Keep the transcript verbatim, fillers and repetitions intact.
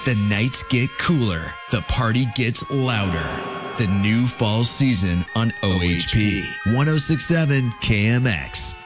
The nights get cooler. The party gets louder. The new fall season on O H P one oh six point seven K M X.